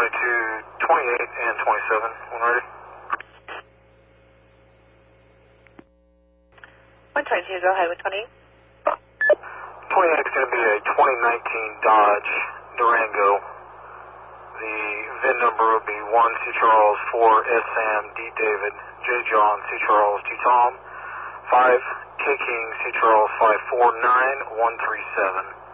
28 and 27, when ready. 122, go ahead with 28. 28 is going to be a 2019 Dodge Durango. The VIN number will be 1 C Charles 4 S Sam D David J John C Charles T Tom 5 K King C Charles 549137.